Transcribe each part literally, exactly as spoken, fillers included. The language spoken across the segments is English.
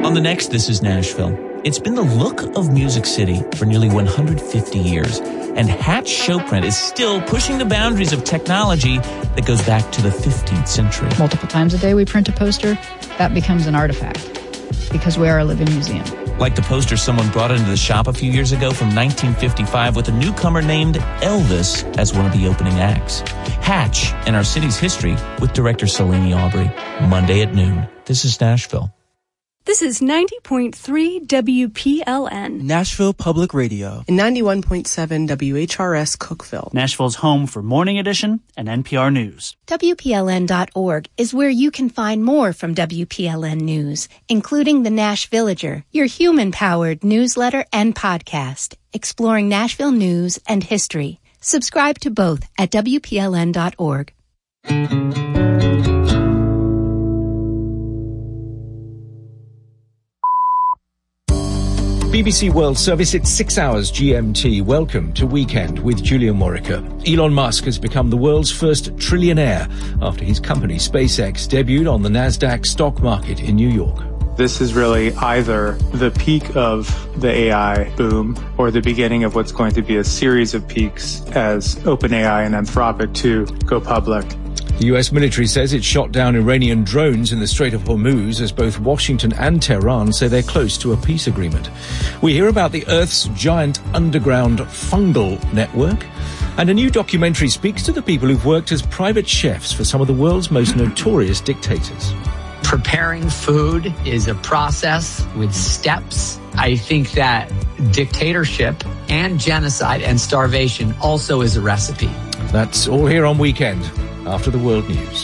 On the next This Is Nashville, it's been the look of Music City for nearly one hundred fifty years, and Hatch Showprint is still pushing the boundaries of technology that goes back to the fifteenth century. Multiple times a day we print a poster, that becomes an artifact because we are a living museum. Like the poster someone brought into the shop a few years ago from nineteen fifty-five with a newcomer named Elvis as one of the opening acts. Hatch and Our City's History with director Selene Aubrey, Monday at noon. This is Nashville. This is ninety point three W P L N. Nashville Public Radio. And ninety-one point seven W H R S Cookeville. Nashville's home for Morning Edition and N P R News. W P L N dot org is where you can find more from W P L N News, including the Nash Villager, your human-powered newsletter and podcast, exploring Nashville news and history. Subscribe to both at W P L N dot org. B B C World Service, it's six hours G M T. Welcome to Weekend with Julia Morica. Elon Musk has become the world's first trillionaire after his company SpaceX debuted on the NASDAQ stock market in New York. This is really either the peak of the A I boom or the beginning of what's going to be a series of peaks as OpenAI and Anthropic two go public. The U S military says it shot down Iranian drones in the Strait of Hormuz as both Washington and Tehran say they're close to a peace agreement. We hear about the Earth's giant underground fungal network, and a new documentary speaks to the people who've worked as private chefs for some of the world's most notorious dictators. Preparing food is a process with steps. I think that dictatorship and genocide and starvation also is a recipe. That's all here on Weekend, after the world news.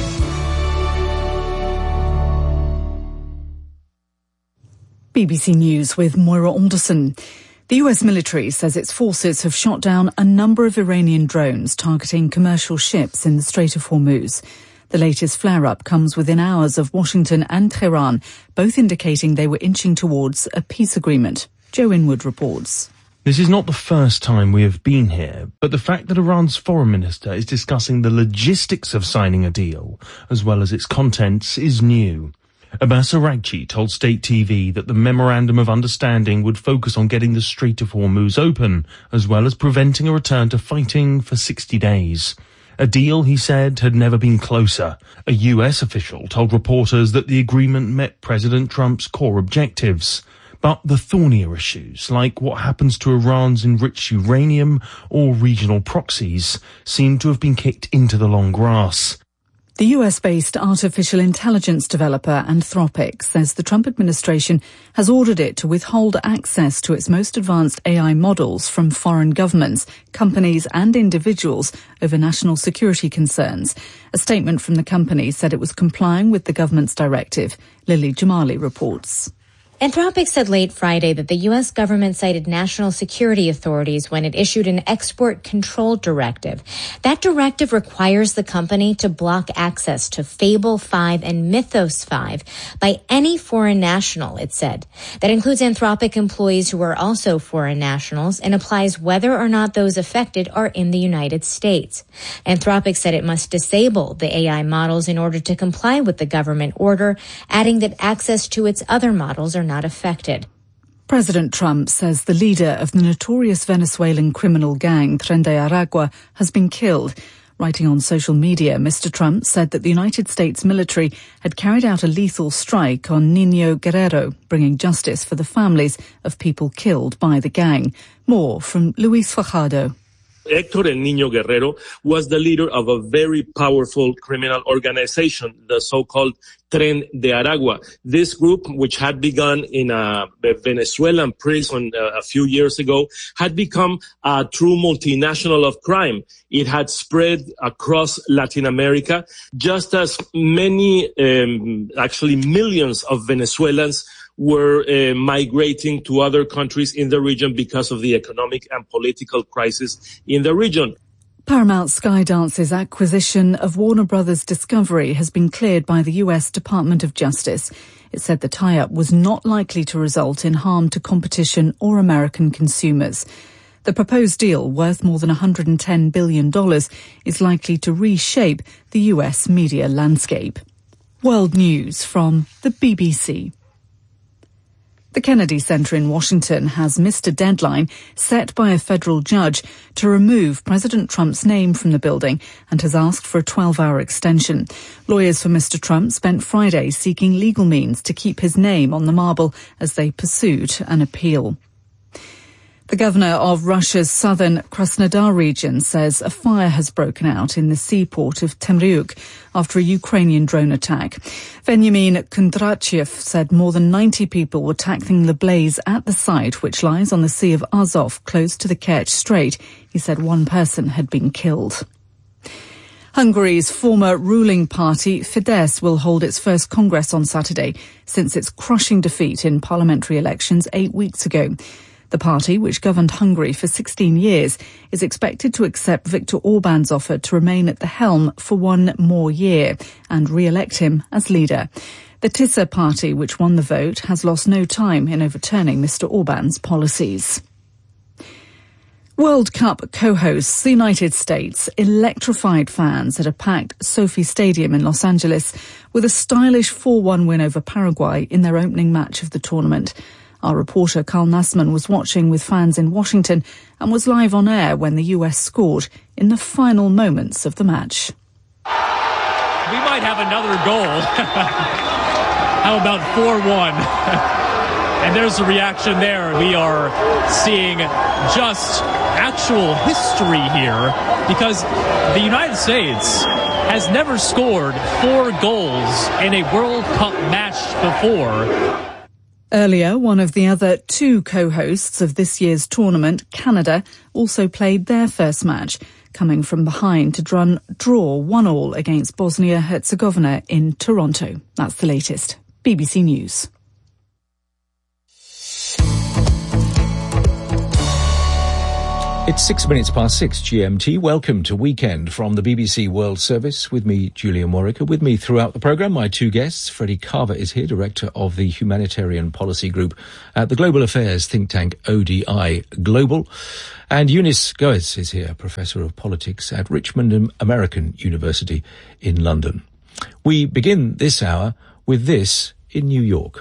B B C News with Moira Alderson. The U S military says its forces have shot down a number of Iranian drones targeting commercial ships in the Strait of Hormuz. The latest flare-up comes within hours of Washington and Tehran, both indicating they were inching towards a peace agreement. Joe Inwood reports. This is not the first time we have been here, but the fact that Iran's foreign minister is discussing the logistics of signing a deal, as well as its contents, is new. Abbas Araghchi told State T V that the Memorandum of Understanding would focus on getting the Strait of Hormuz open, as well as preventing a return to fighting for sixty days. A deal, he said, had never been closer. A U S official told reporters that the agreement met President Trump's core objectives. But the thornier issues, like what happens to Iran's enriched uranium or regional proxies, seem to have been kicked into the long grass. The U S-based artificial intelligence developer Anthropic says the Trump administration has ordered it to withhold access to its most advanced A I models from foreign governments, companies and individuals over national security concerns. A statement from the company said it was complying with the government's directive. Lily Jamali reports. Anthropic said late Friday that the U S government cited national security authorities when it issued an export control directive. That directive requires the company to block access to Fable five and Mythos five by any foreign national, it said. That includes Anthropic employees who are also foreign nationals and applies whether or not those affected are in the United States. Anthropic said it must disable the A I models in order to comply with the government order, adding that access to its other models are not affected. President Trump says the leader of the notorious Venezuelan criminal gang, Tren de Aragua, has been killed. Writing on social media, Mister Trump said that the United States military had carried out a lethal strike on Nino Guerrero, bringing justice for the families of people killed by the gang. More from Luis Fajardo. Héctor El Niño Guerrero was the leader of a very powerful criminal organization, the so-called Tren de Aragua. This group, which had begun in a Venezuelan prison a few years ago, had become a true multinational of crime. It had spread across Latin America, just as many, um, actually millions of Venezuelans were uh, migrating to other countries in the region because of the economic and political crisis in the region. Paramount Skydance's acquisition of Warner Brothers Discovery has been cleared by the U S Department of Justice. It said the tie-up was not likely to result in harm to competition or American consumers. The proposed deal, worth more than one hundred ten billion dollars, is likely to reshape the U S media landscape. World News from the B B C. The Kennedy Center in Washington has missed a deadline set by a federal judge to remove President Trump's name from the building and has asked for a twelve-hour extension. Lawyers for Mister Trump spent Friday seeking legal means to keep his name on the marble as they pursued an appeal. The governor of Russia's southern Krasnodar region says a fire has broken out in the seaport of Temryuk after a Ukrainian drone attack. Veniamin Kondratyev said more than ninety people were tackling the blaze at the site, which lies on the Sea of Azov, close to the Kerch Strait. He said one person had been killed. Hungary's former ruling party, Fidesz, will hold its first Congress on Saturday since its crushing defeat in parliamentary elections eight weeks ago. The party, which governed Hungary for sixteen years, is expected to accept Viktor Orban's offer to remain at the helm for one more year and re-elect him as leader. The Tisza party, which won the vote, has lost no time in overturning Mister Orban's policies. World Cup co-hosts, the United States, electrified fans at a packed SoFi Stadium in Los Angeles with a stylish four one win over Paraguay in their opening match of the tournament. Our reporter Carl Nassman was watching with fans in Washington and was live on air when the U S scored in the final moments of the match. We might have another goal. How about four one? And there's the reaction there. We are seeing just actual history here because the United States has never scored four goals in a World Cup match before. Earlier, one of the other two co-hosts of this year's tournament, Canada, also played their first match, coming from behind to draw, draw one all against Bosnia-Herzegovina in Toronto. That's the latest. B B C News. It's six minutes past six G M T. Welcome to Weekend from the B B C World Service with me, Julian Warwick. With me throughout the programme, my two guests. Freddie Carver is here, Director of the Humanitarian Policy Group at the Global Affairs think tank O D I Global. And Eunice Goetz is here, Professor of Politics at Richmond American University in London. We begin this hour with this in New York.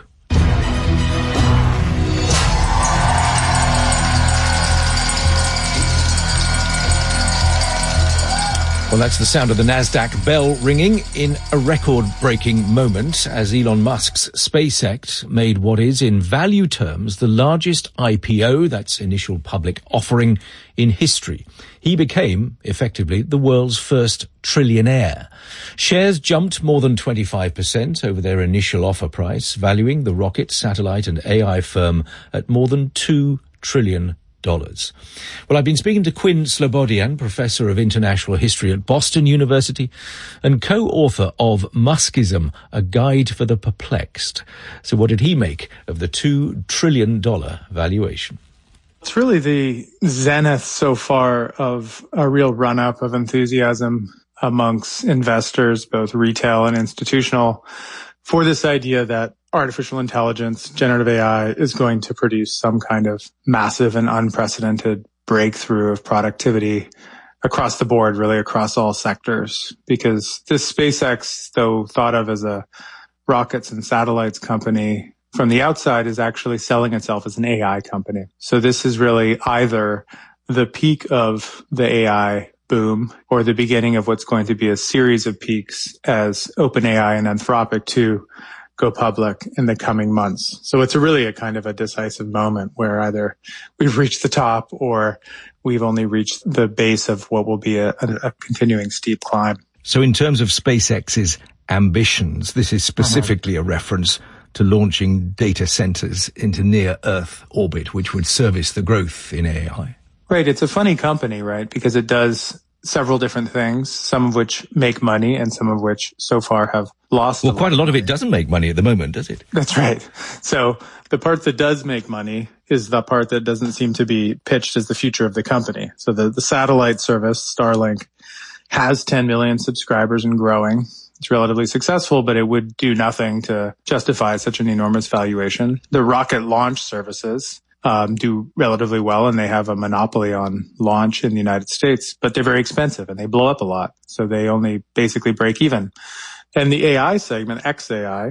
Well, that's the sound of the Nasdaq bell ringing in a record-breaking moment as Elon Musk's SpaceX made what is, in value terms, the largest I P O, that's initial public offering, in history. He became, effectively, the world's first trillionaire. Shares jumped more than twenty-five percent over their initial offer price, valuing the rocket, satellite and A I firm at more than two trillion dollars. Dollars. Well, I've been speaking to Quinn Slobodian, Professor of International History at Boston University and co-author of Muskism, A Guide for the Perplexed. So what did he make of the two trillion dollars valuation? It's really the zenith so far of a real run-up of enthusiasm amongst investors, both retail and institutional, for this idea that artificial intelligence, generative A I, is going to produce some kind of massive and unprecedented breakthrough of productivity across the board, really across all sectors. Because this SpaceX, though thought of as a rockets and satellites company, from the outside is actually selling itself as an A I company. So this is really either the peak of the A I boom or the beginning of what's going to be a series of peaks as OpenAI and Anthropic two go public in the coming months. So it's a really a kind of a decisive moment where either we've reached the top or we've only reached the base of what will be a, a, a continuing steep climb. So in terms of SpaceX's ambitions, this is specifically uh-huh. a reference to launching data centers into near-Earth orbit, which would service the growth in A I. Right. It's a funny company, right? Because it does several different things, some of which make money and some of which so far have lost. Well, quite a lot of it doesn't make money at the moment, does it? That's right. So the part that does make money is the part that doesn't seem to be pitched as the future of the company. So the, the satellite service, Starlink, has ten million subscribers and growing. It's relatively successful, but it would do nothing to justify such an enormous valuation. The rocket launch services Um, do relatively well, and they have a monopoly on launch in the United States, but they're very expensive and they blow up a lot. So they only basically break even. And the A I segment, X A I,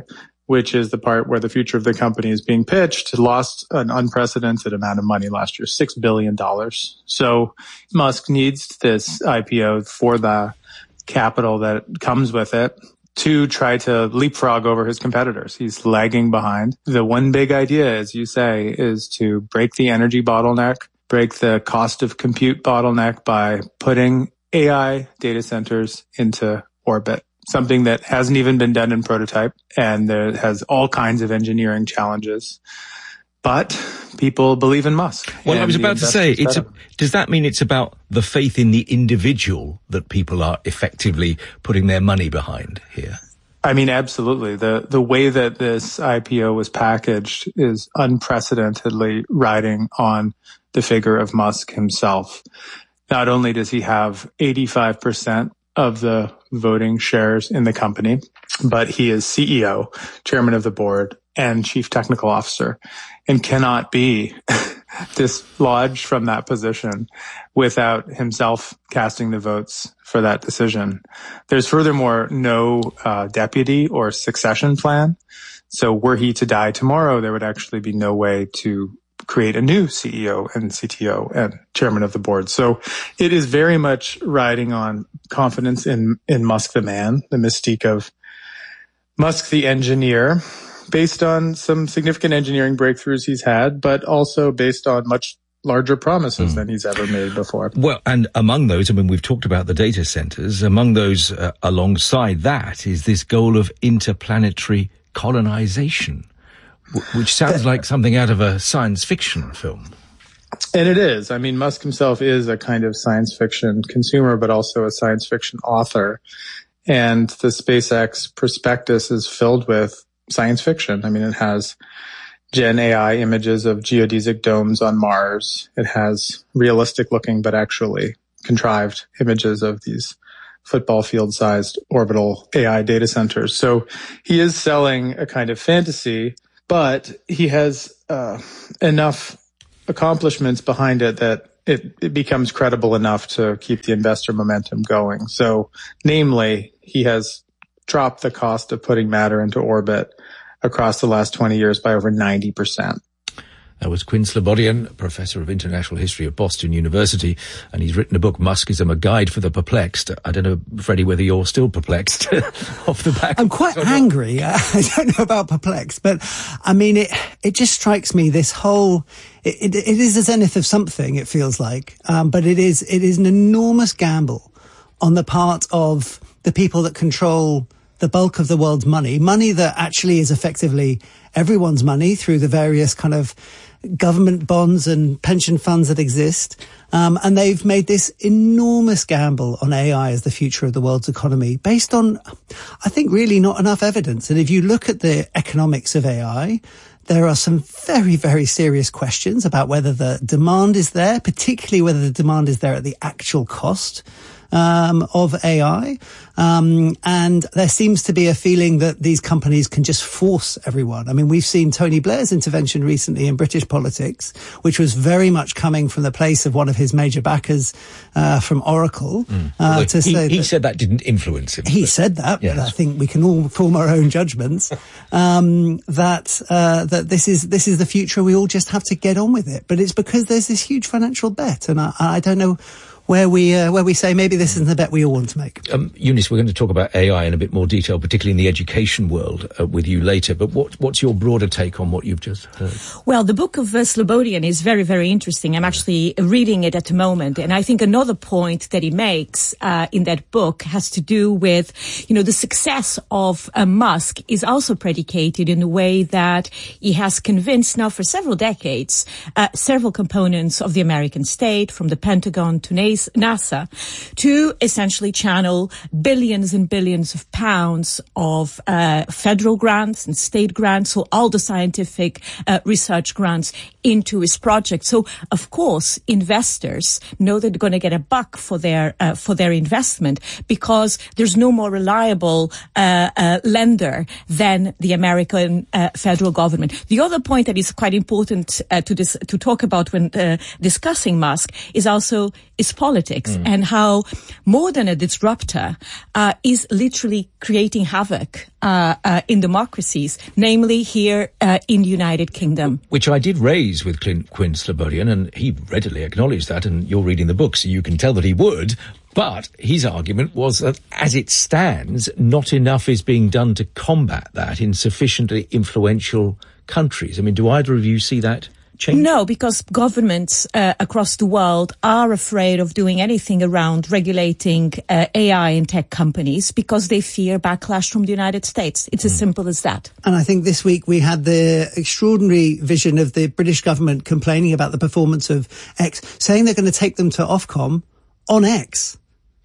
which is the part where the future of the company is being pitched, lost an unprecedented amount of money last year, six billion dollars. So Musk needs this I P O for the capital that comes with it to try to leapfrog over his competitors. He's lagging behind. The one big idea, as you say, is to break the energy bottleneck, break the cost of compute bottleneck by putting A I data centers into orbit, something that hasn't even been done in prototype and there has all kinds of engineering challenges. But people believe in Musk. Well, I was about to say, it's a, does that mean it's about the faith in the individual that people are effectively putting their money behind here? I mean, absolutely. The the way that this I P O was packaged is unprecedentedly riding on the figure of Musk himself. Not only does he have eighty-five percent of the voting shares in the company, but he is C E O, chairman of the board, and chief technical officer, and cannot be dislodged from that position without himself casting the votes for that decision. There's furthermore no uh, deputy or succession plan. So were he to die tomorrow, there would actually be no way to create a new C E O and C T O and chairman of the board. So it is very much riding on confidence in, in Musk the man, the mystique of Musk the engineer, based on some significant engineering breakthroughs he's had, but also based on much larger promises mm. than he's ever made before. Well, and among those, I mean, we've talked about the data centers. Among those, uh, alongside that, is this goal of interplanetary colonization, w- which sounds like something out of a science fiction film. And it is. I mean, Musk himself is a kind of science fiction consumer, but also a science fiction author. And the SpaceX prospectus is filled with science fiction. I mean, it has Gen A I images of geodesic domes on Mars. It has realistic looking, but actually contrived images of these football field sized orbital A I data centers. So he is selling a kind of fantasy, but he has uh, enough accomplishments behind it that it, it becomes credible enough to keep the investor momentum going. So namely, he has dropped the cost of putting matter into orbit across the last twenty years by over ninety percent. That was Quinn Slobodian, Professor of International History at Boston University, and he's written a book, Muskism, a Guide for the Perplexed. I don't know, Freddie, whether you're still perplexed off the back. I'm quite angry. I don't know about perplexed, but I mean, it it just strikes me, this whole, it, it, it is a zenith of something, it feels like, um, but it is it is an enormous gamble on the part of the people that control the bulk of the world's money, money that actually is effectively everyone's money through the various kind of government bonds and pension funds that exist. Um, and they've made this enormous gamble on A I as the future of the world's economy based on, I think, really not enough evidence. And if you look at the economics of A I, there are some very, very serious questions about whether the demand is there, particularly whether the demand is there at the actual cost Um, of A I. Um, and there seems to be a feeling that these companies can just force everyone. I mean, we've seen Tony Blair's intervention recently in British politics, which was very much coming from the place of one of his major backers, uh, from Oracle. Mm. Uh, well, to he, say he that, said that didn't influence him. He but, said that, yes. but I think we can all form our own judgments, um, that, uh, that this is, this is the future. We all just have to get on with it. But it's because there's this huge financial bet. And I, I don't know where we uh, where we say maybe this isn't the bet we all want to make. Um, Eunice, we're going to talk about A I in a bit more detail, particularly in the education world, uh, with you later. But what, what's your broader take on what you've just heard? Well, the book of uh, Slobodian is very, very interesting. I'm actually reading it at the moment. And I think another point that he makes uh, in that book has to do with, you know, the success of uh, Musk is also predicated in the way that he has convinced now for several decades uh, several components of the American state, from the Pentagon to NASA, to essentially channel billions and billions of pounds of uh, federal grants and state grants, so all the scientific uh, research grants into his project. So, of course, investors know that they're going to get a buck for their uh, for their investment, because there's no more reliable uh, uh, lender than the American uh, federal government. The other point that is quite important uh, to this to talk about when uh, discussing Musk is also his geopolitics Mm. and how more than a disruptor uh, is literally creating havoc uh, uh, in democracies, namely here uh, in the United Kingdom. Which I did raise with Clint, Quinn Slobodian, and he readily acknowledged that, and you're reading the book, so you can tell that he would. But his argument was that, as it stands, not enough is being done to combat that in sufficiently influential countries. I mean, do either of you see that change? No, because governments uh, across the world are afraid of doing anything around regulating uh, A I and tech companies because they fear backlash from the United States. It's mm. as simple as that. And I think this week we had the extraordinary vision of the British government complaining about the performance of X, saying they're going to take them to Ofcom on X,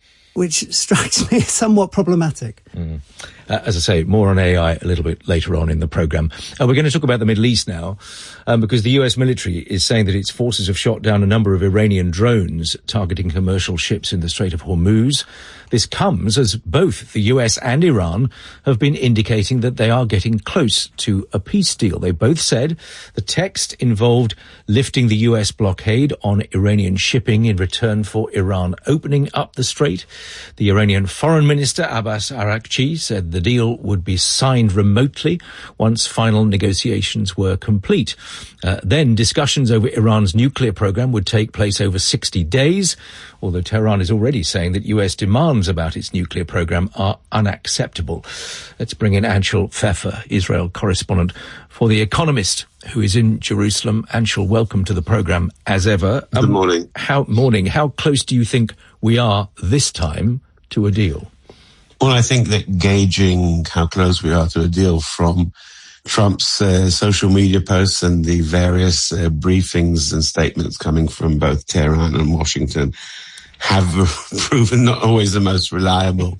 which strikes me as somewhat problematic. Mm. Uh, as I say, more on A I a little bit later on in the programme. Uh, we're going to talk about the Middle East now, um, because the U S military is saying that its forces have shot down a number of Iranian drones targeting commercial ships in the Strait of Hormuz. This comes as both the U S and Iran have been indicating that they are getting close to a peace deal. They both said the text involved lifting the U S blockade on Iranian shipping in return for Iran opening up the strait. The Iranian Foreign Minister Abbas Araghchi said the deal would be signed remotely once final negotiations were complete. Uh, then discussions over Iran's nuclear program would take place over sixty days, although Tehran is already saying that U S demands about its nuclear program are unacceptable. Let's bring in Anshul Pfeffer, Israel correspondent for The Economist, who is in Jerusalem. Anshul, welcome to the program as ever. Um, Good morning. How, morning. How close do you think we are this time to a deal? Well, I think that gauging how close we are to a deal from Trump's uh, social media posts and the various uh, briefings and statements coming from both Tehran and Washington have proven not always the most reliable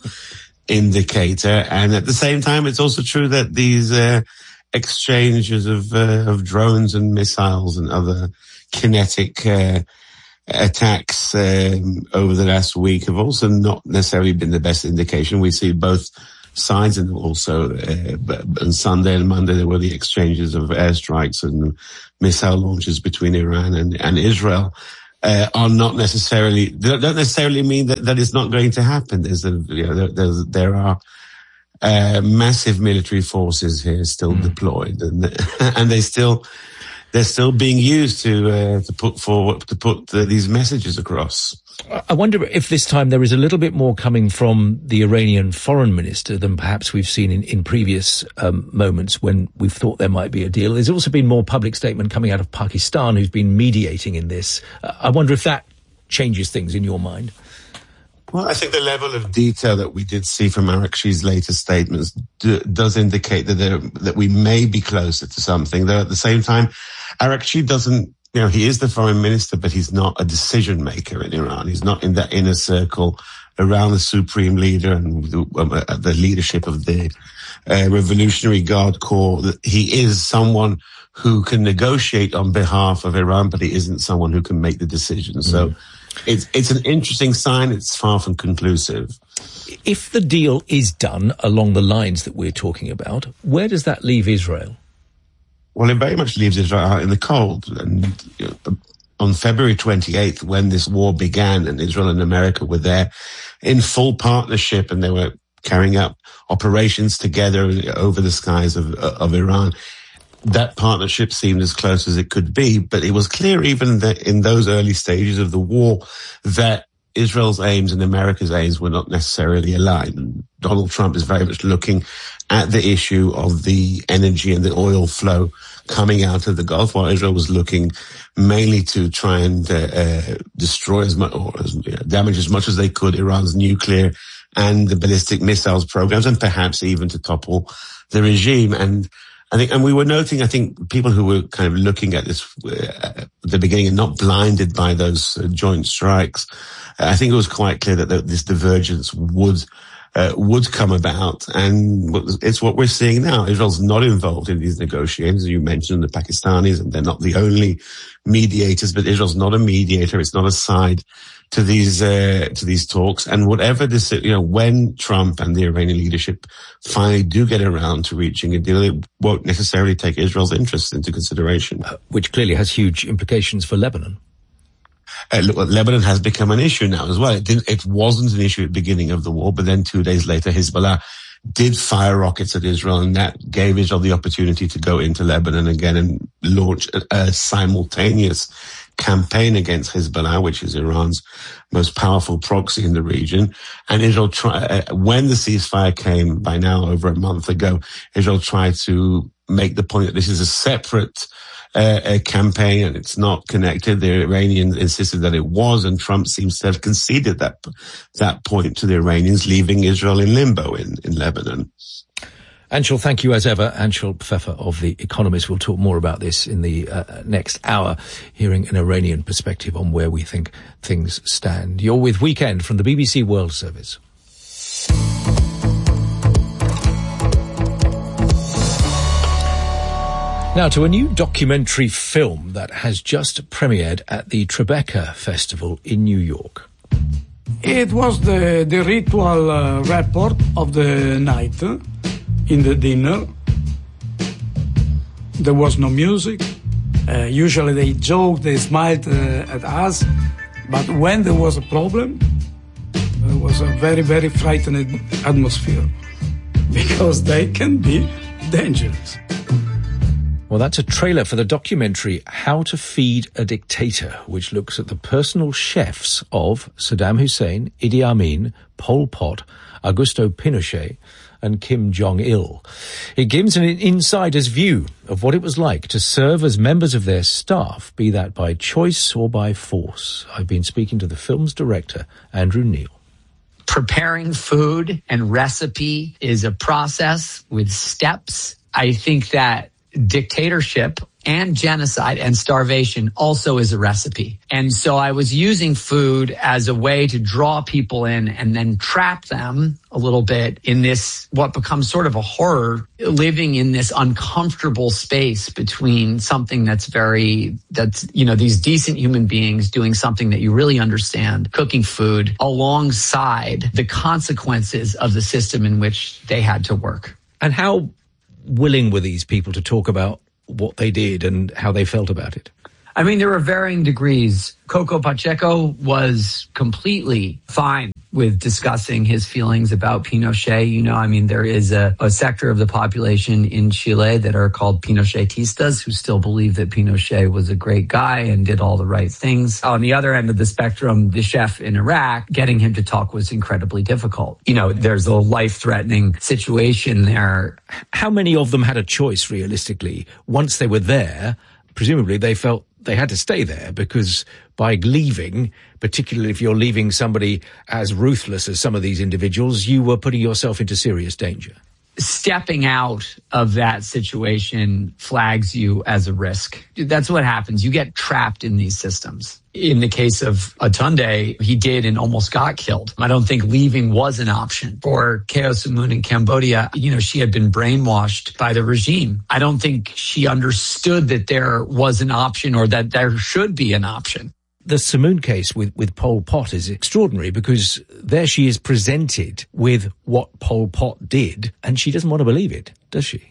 indicator. And at the same time, it's also true that these uh, exchanges of, uh, of drones and missiles and other kinetic uh, attacks um, over the last week have also not necessarily been the best indication. We see both sides, and also uh, on Sunday and Monday there were the exchanges of airstrikes and missile launches between Iran and, and Israel. Uh, are not necessarily, they don't necessarily mean that, that it's not going to happen. There's a, you know, there, there's, there are, uh, massive military forces here still mm. deployed, and, and they still, they're still being used to, uh, to put forward, to put the, these messages across. I wonder if this time there is a little bit more coming from the Iranian foreign minister than perhaps we've seen in, in previous um, moments when we've thought there might be a deal. There's also been more public statement coming out of Pakistan, who's been mediating in this. Uh, I wonder if that changes things in your mind. Well, I think the level of detail that we did see from Araghchi's latest statements d- does indicate that there, that we may be closer to something. Though at the same time, Araghchi doesn't, you know, he is the foreign minister, but he's not a decision maker in Iran. He's not in that inner circle around the supreme leader and the, um, uh, the leadership of the uh, Revolutionary Guard Corps. He is someone who can negotiate on behalf of Iran, but he isn't someone who can make the decision. Mm. So it's it's an interesting sign. It's far from conclusive. If the deal is done along the lines that we're talking about, where does that leave Israel? Well, it very much leaves Israel out in the cold. And you know, on February twenty-eighth, when this war began and Israel and America were there in full partnership and they were carrying out operations together over the skies of, of Iran, that partnership seemed as close as it could be. But it was clear even that in those early stages of the war that Israel's aims and America's aims were not necessarily aligned. And Donald Trump is very much looking at the issue of the energy and the oil flow coming out of the Gulf, while Israel was looking mainly to try and uh, uh, destroy as much or as, you know, damage as much as they could Iran's nuclear and the ballistic missiles programs, and perhaps even to topple the regime. And I think, and we were noting, I think, people who were kind of looking at this uh, at the beginning and not blinded by those uh, joint strikes, uh, I think it was quite clear that the, this divergence would uh, would come about, and it's what we're seeing now. Israel's not involved in these negotiations. You mentioned the Pakistanis, and they're not the only mediators, but Israel's not a mediator. It's not a side to these uh, to these talks. And whatever this, you know, when Trump and the Iranian leadership finally do get around to reaching a deal, it won't necessarily take Israel's interests into consideration, uh, which clearly has huge implications for Lebanon. Uh, look, Lebanon has become an issue now as well. It didn't, it wasn't an issue at the beginning of the war, but then two days later, Hezbollah did fire rockets at Israel, and that gave Israel the opportunity to go into Lebanon again and launch a, a simultaneous campaign against Hezbollah, which is Iran's most powerful proxy in the region. And Israel, try, uh, when the ceasefire came by now over a month ago, Israel tried to make the point that this is a separate uh, a campaign and it's not connected. The Iranians insisted that it was, and Trump seems to have conceded that that point to the Iranians, leaving Israel in limbo in, in Lebanon. Anshul, thank you as ever. Anshul Pfeffer of The Economist. We'll talk more about this in the uh, next hour, hearing an Iranian perspective on where we think things stand. You're with Weekend from the B B C World Service. Now to a new documentary film that has just premiered at the Tribeca Festival in New York. It was the, the ritual uh, report of the night uh, in the dinner. There was no music. Uh, usually they joked, they smiled uh, at us. But when there was a problem, there was a very, very frightening atmosphere because they can be dangerous. Well, that's a trailer for the documentary How to Feed a Dictator, which looks at the personal chefs of Saddam Hussein, Idi Amin, Pol Pot, Augusto Pinochet, and Kim Jong-il. It gives an insider's view of what it was like to serve as members of their staff, be that by choice or by force. I've been speaking to the film's director, Andrew Neil. Preparing food and recipe is a process with steps. I think that dictatorship and genocide and starvation also is a recipe. And so I was using food as a way to draw people in and then trap them a little bit in this, what becomes sort of a horror, living in this uncomfortable space between something that's very, that's, you know, these decent human beings doing something that you really understand, cooking food, alongside the consequences of the system in which they had to work. And how willing were these people to talk about what they did and how they felt about it? I mean, there were varying degrees. Coco Pacheco was completely fine with discussing his feelings about Pinochet. You know, I mean, there is a, a sector of the population in Chile that are called Pinochetistas who still believe that Pinochet was a great guy and did all the right things. On the other end of the spectrum, the chef in Iraq, getting him to talk was incredibly difficult. You know, there's a life-threatening situation there. How many of them had a choice, realistically? Once they were there, presumably they felt they had to stay there, because by leaving, particularly if you're leaving somebody as ruthless as some of these individuals, you were putting yourself into serious danger. Stepping out of that situation flags you as a risk. That's what happens. You get trapped in these systems. In the case of Atunde, he did and almost got killed. I don't think leaving was an option. For Keo Samun in Cambodia, you know, she had been brainwashed by the regime. I don't think she understood that there was an option or that there should be an option. The Samun case with, with Pol Pot is extraordinary, because there she is presented with what Pol Pot did, and she doesn't want to believe it, does she?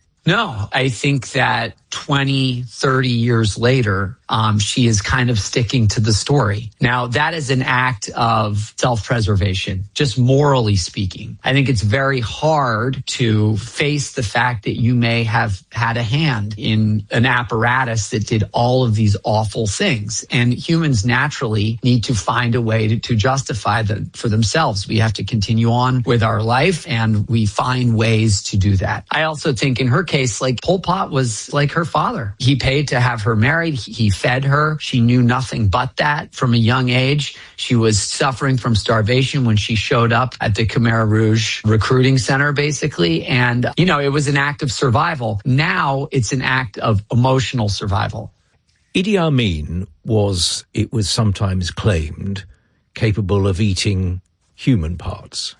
No, I think that twenty, thirty years later, um, she is kind of sticking to the story. Now, that is an act of self-preservation, just morally speaking. I think it's very hard to face the fact that you may have had a hand in an apparatus that did all of these awful things. And humans naturally need to find a way to, to justify that for themselves. We have to continue on with our life, and we find ways to do that. I also think in her case, like Pol Pot was like her father. He paid to have her married. He fed her. She knew nothing but that from a young age. She was suffering from starvation when she showed up at the Khmer Rouge recruiting center, basically. And, you know, it was an act of survival. Now it's an act of emotional survival. Idi Amin was, it was sometimes claimed, capable of eating human parts.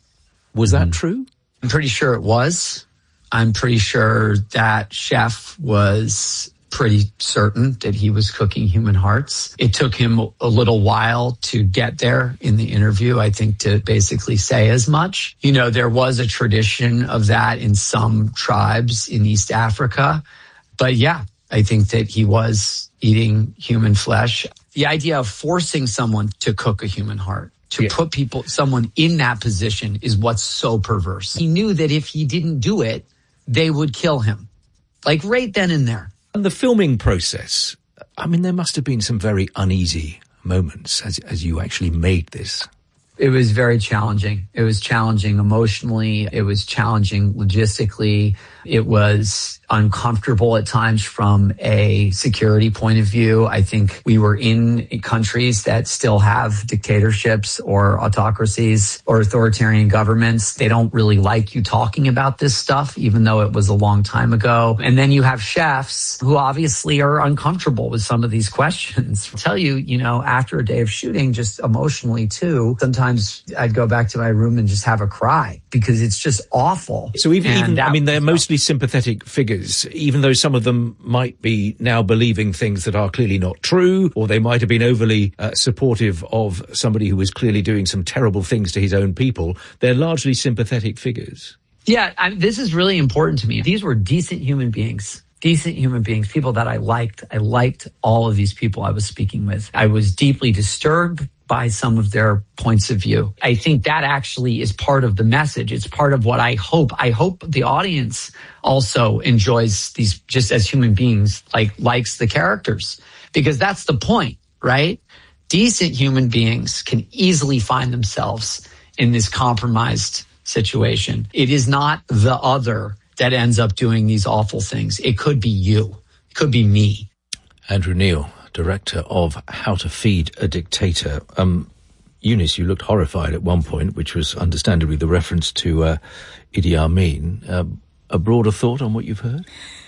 Was that mm. true? I'm pretty sure it was. I'm pretty sure that chef was pretty certain that he was cooking human hearts. It took him a little while to get there in the interview, I think, to basically say as much. You know, there was a tradition of that in some tribes in East Africa. But yeah, I think that he was eating human flesh. The idea of forcing someone to cook a human heart, to yeah. put people, someone in that position is what's so perverse. He knew that if he didn't do it, they would kill him. Like right then and there. And the filming process, I mean, there must have been some very uneasy moments as, as you actually made this. It was very challenging. It was challenging emotionally. It was challenging logistically. It was uncomfortable at times from a security point of view. I think we were in countries that still have dictatorships or autocracies or authoritarian governments. They don't really like you talking about this stuff, even though it was a long time ago. And then you have chefs who obviously are uncomfortable with some of these questions. I'll tell you, you know, after a day of shooting, just emotionally too, sometimes I'd go back to my room and just have a cry because it's just awful. So even, even I mean, they're mostly sympathetic figures, even though some of them might be now believing things that are clearly not true, or they might have been overly uh, supportive of somebody who was clearly doing some terrible things to his own people. They're largely sympathetic figures. Yeah, I, this is really important to me. These were decent human beings. Decent human beings, people that I liked. I liked all of these people I was speaking with. I was deeply disturbed by some of their points of view. I think that actually is part of the message. It's part of what I hope. I hope the audience also enjoys these just as human beings, like likes the characters, because that's the point, right? Decent human beings can easily find themselves in this compromised situation. It is not the other that ends up doing these awful things. It could be you. It could be me. Andrew Neil, director of How to Feed a Dictator. Um, Eunice, you looked horrified at one point, which was understandably the reference to uh, Idi Amin. Uh, a broader thought on what you've heard?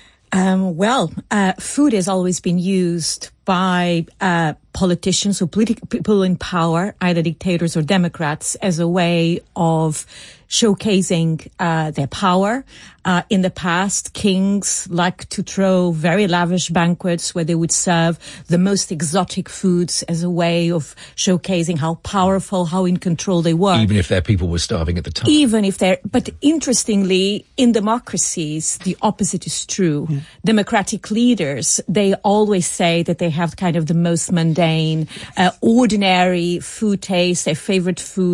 Um, well, uh, food has always been used by uh, politicians or politi- people in power, either dictators or Democrats, as a way of showcasing uh, their power. Uh, in the past, kings liked to throw very lavish banquets where they would serve the most exotic foods as a way of showcasing how powerful, how in control they were. Even if their people were starving at the time. Even if they're, but interestingly, in democracies, the opposite is true. Mm. Democratic leaders, they always say that they have kind of the most mundane, uh, ordinary food taste, their favorite food